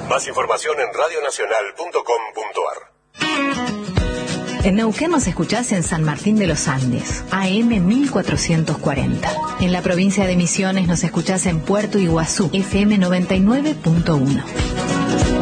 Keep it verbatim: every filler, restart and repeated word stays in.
Más información en radio nacional punto com punto a r. En Neuquén nos escuchás en San Martín de los Andes, A M mil cuatrocientos cuarenta. En la provincia de Misiones nos escuchás en Puerto Iguazú, F M noventa y nueve punto uno.